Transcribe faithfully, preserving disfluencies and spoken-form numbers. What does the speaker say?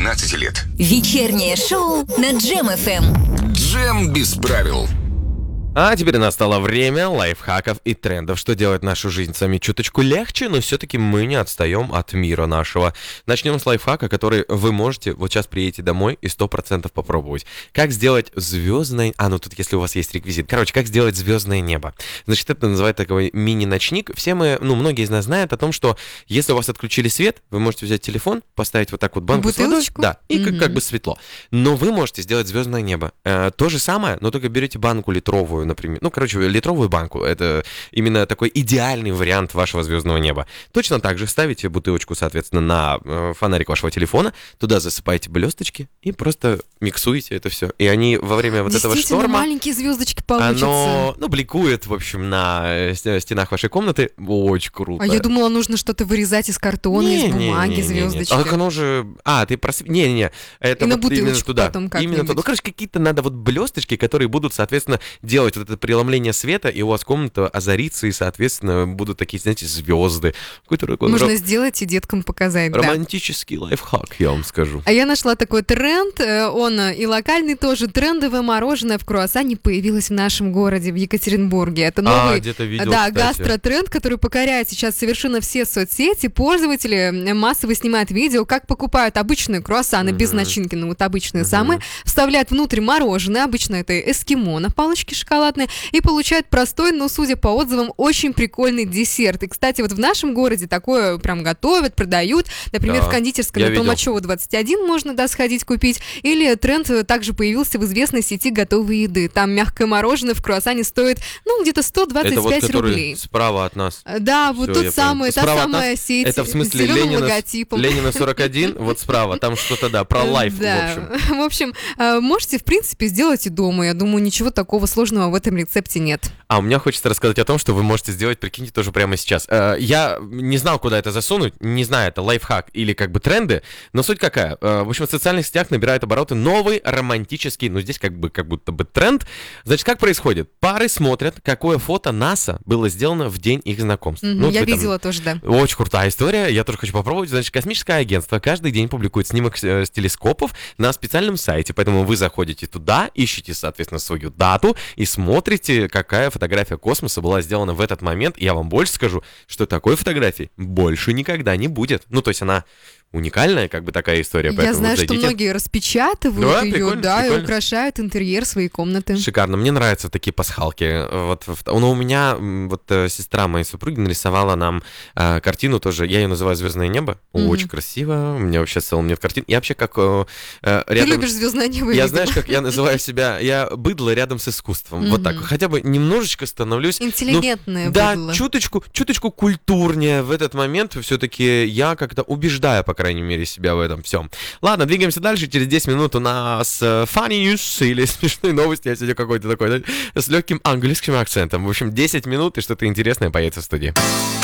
двенадцати лет. Вечернее шоу на Джем эф эм. Джем без правил. А теперь настало время лайфхаков и трендов, что делает нашу жизнь с вами чуточку легче, но все-таки мы не отстаем от мира нашего. Начнем с лайфхака, который вы можете вот сейчас приедете домой и сто процентов попробовать. Как сделать звездное... А, ну тут если у вас есть реквизит. Короче, как сделать звездное небо. Значит, это называют такой мини-ночник. Все мы, ну, многие из нас знают о том, что если у вас отключили свет, вы можете взять телефон, поставить вот так вот банку с водой, да, и mm-hmm. как, как бы светло. Но вы можете сделать звездное небо. Э, то же самое, но только берете банку литровую, например, ну, короче, литровую банку, это именно такой идеальный вариант вашего звездного неба. Точно так же ставите бутылочку, соответственно, на э, фонарик вашего телефона, туда засыпаете блесточки и просто миксуете это все. И они во время вот этого шторма... маленькие звездочки получатся. Оно, ну, бликует, в общем, на стенах вашей комнаты. Очень круто. А я думала, нужно что-то вырезать из картона, не, из бумаги, не, не, звездочки. Не, не. А оно же... А, ты прос... Не-не-не. Это и вот на бутылочку именно туда. Потом как-нибудь. Именно туда. Ну, короче, какие-то надо вот блесточки, которые будут, соответственно, делать вот это преломление света, и у вас комната озарится, и, соответственно, будут такие, знаете, звезды. Какой-то Можно ро... сделать и деткам показать, романтический да. лайфхак, я вам скажу. А я нашла такой тренд, он и локальный тоже. Трендовое мороженое в круассане появилось в нашем городе, в Екатеринбурге. Это новый, а, где-то видел, да, кстати. гастротренд, который покоряет сейчас совершенно все соцсети. Пользователи массово снимают видео, как покупают обычные круассаны mm-hmm. без начинки, ну вот обычные mm-hmm. самые, вставляют внутрь мороженое, обычно это эскимо на палочке шоколадной, и получают простой, но, судя по отзывам, очень прикольный десерт. И, кстати, вот в нашем городе такое прям готовят, продают. Например, да, в кондитерской на Толмачева двадцать один можно, да, сходить купить. Или тренд также появился в известной сети готовой еды. Там мягкое мороженое в круассане стоит, ну, где-то сто двадцать пять это вот, рублей. Справа от нас. Да, вот Всё, тут самая, та самая сеть. Это в смысле с зелёным Ленина, логотипом. Ленина сорок один, вот справа, там что-то, да, про лайф, да. в общем. В общем, можете, в принципе, сделать и дома. Я думаю, ничего такого сложного в этом рецепте нет. А у меня хочется рассказать о том, что вы можете сделать, прикиньте, тоже прямо сейчас. Я не знал, куда это засунуть, не знаю, это лайфхак или как бы тренды, но суть какая? В общем, в социальных сетях набирает обороты новый романтический, ну здесь как бы как будто бы тренд. Значит, как происходит? Пары смотрят, какое фото НАСА было сделано в день их знакомства. Mm-hmm, ну, я там... видела тоже, да. Очень крутая история, я тоже хочу попробовать. Значит, космическое агентство каждый день публикует снимок с телескопов на специальном сайте, поэтому вы заходите туда, ищете, соответственно, свою дату и смотрите, какая фотография космоса была сделана в этот момент. И я вам больше скажу, что такой фотографии больше никогда не будет. Ну, то есть она уникальная, как бы такая история. Я знаю, что многие распечатывают да, ее, прикольно, да, прикольно. И украшают интерьер своей комнаты. Шикарно. Мне нравятся такие пасхалки. Вот, но у меня вот сестра моей супруги нарисовала нам э, картину тоже. Я ее называю «Звездное небо». Mm-hmm. Очень красиво. У меня вообще целый нет картин. Я вообще как э, рядом... Ты любишь «Звездное небо». Я, знаешь, как я называю себя? Я быдло рядом с искусством. Mm-hmm. Вот так. Хотя бы немножечко становлюсь... Интеллигентное ну, быдло. Да, чуточку, чуточку культурнее в этот момент. Все-таки я как-то убеждаю, по крайней мере, себя в этом всем. Ладно, двигаемся дальше. Через десять минут у нас funny news или смешные новости. Я сегодня какой-то такой, да, с легким английским акцентом. В общем, десять минут и что-то интересное появится в студии.